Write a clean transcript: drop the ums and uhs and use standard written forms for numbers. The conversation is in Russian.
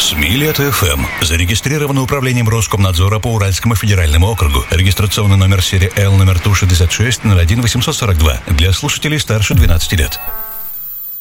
СМИ-Лето-ФМ. Зарегистрировано управлением Роскомнадзора по Уральскому федеральному округу. Регистрационный номер серии Л, номер ТУ 66 01 842. Для слушателей старше 12 лет.